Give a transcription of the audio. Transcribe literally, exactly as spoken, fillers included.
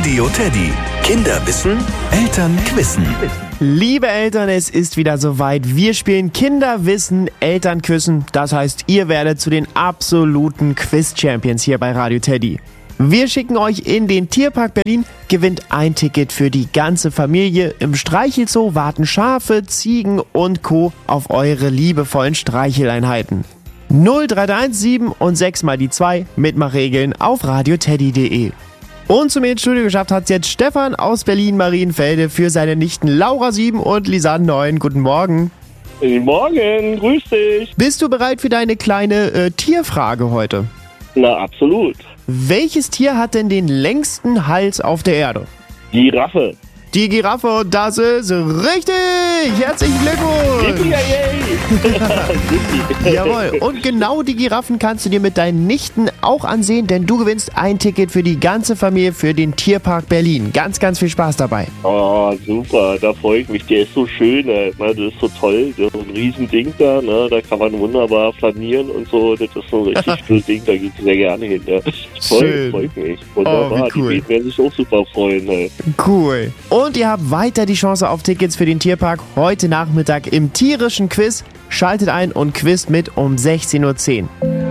Radio Teddy. Kinder wissen, Eltern quissen. Liebe Eltern, es ist wieder soweit. Wir spielen Kinderwissen, Eltern küssen. Das heißt, ihr werdet zu den absoluten Quiz-Champions hier bei Radio Teddy. Wir schicken euch in den Tierpark Berlin, gewinnt ein Ticket für die ganze Familie. Im Streichelzoo warten Schafe, Ziegen und Co. auf eure liebevollen Streicheleinheiten. null drei drei eins sieben und sechs mal die zwei, Mitmachregeln auf radioteddy punkt de. Und zum Studio geschafft hat es jetzt Stefan aus Berlin-Marienfelde für seine Nichten Laura sieben und Lisanne neun. Guten Morgen. Guten Morgen, grüß dich. Bist du bereit für deine kleine äh, Tierfrage heute? Na, absolut. Welches Tier hat denn den längsten Hals auf der Erde? Giraffe. Die Giraffe, das ist richtig! Herzlichen Glückwunsch! Jawohl, und genau die Giraffen kannst du dir mit deinen Nichten auch ansehen, denn du gewinnst ein Ticket für die ganze Familie für den Tierpark Berlin. Ganz, ganz viel Spaß dabei. Oh, super, da freue ich mich. Der ist so schön, ne? Das ist so toll. Das ist so ein Riesending da, ne? Da kann man wunderbar flanieren und so. Das ist so ein richtig schönes Ding, da gehe ich sehr gerne hin. Ne? Toll, freut mich. Wunderbar, oh, wie cool. Die werden sich auch super freuen. Ne? Cool. Und ihr habt weiter die Chance auf Tickets für den Tierpark heute Nachmittag im tierischen Quiz. Schaltet ein und quizt mit um sechzehn Uhr zehn.